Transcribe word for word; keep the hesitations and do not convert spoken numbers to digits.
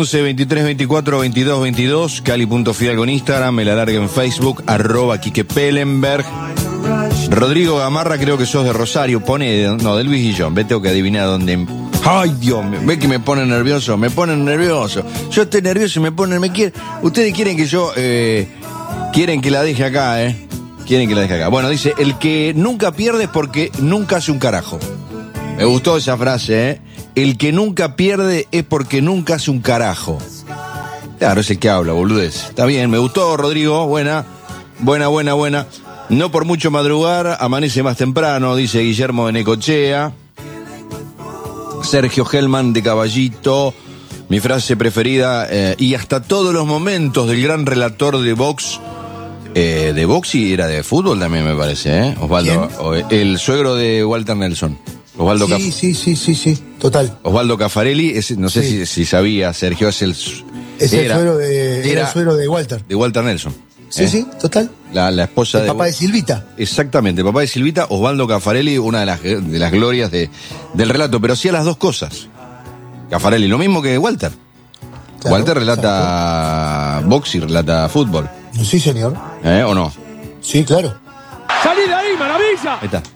once, veintitrés, veinticuatro, veintidós, veintidós, Cali.Fidalgo en Instagram, me la larga en Facebook, arroba Quique Pellenberg. Rodrigo Gamarra, creo que sos de Rosario, pone, no, de Luis Guillón, ve, tengo que adivinar dónde. Ay, Dios, ve que me pone nervioso, me pone nervioso. Yo estoy nervioso y me ponen, me quieren. Ustedes quieren que yo, eh, quieren que la deje acá, eh. Quieren que la deje acá. Bueno, dice, el que nunca pierde es porque nunca hace un carajo. Me gustó esa frase, eh. El que nunca pierde es porque nunca hace un carajo. Claro, es el que habla, boludez. Está bien, me gustó, Rodrigo, buena, buena, buena, buena. No por mucho madrugar, amanece más temprano, dice Guillermo de Necochea. Sergio Hellman de Caballito, mi frase preferida, eh, y hasta todos los momentos del gran relator de box, eh, de box y era de fútbol también me parece, ¿eh? Osvaldo, o, el suegro de Walter Nelson. Osvaldo sí, Caf... sí, sí, sí, sí, total. Osvaldo Caffarelli, es, no sé sí. si, si sabía, Sergio, es el... Es el suegro de, era, era el suegro de Walter. De Walter Nelson. Sí, ¿eh? Sí, total. La, la esposa el de... El papá de Silvita. Exactamente, el papá de Silvita, Osvaldo Caffarelli, una de las, de las glorias de, del relato, pero hacía las dos cosas. Caffarelli, lo mismo que Walter. Claro, Walter relata exacto. box y relata fútbol. Sí, señor. ¿Eh? ¿O no? Sí, claro. ¡Salí de ahí, maravilla! Ahí está.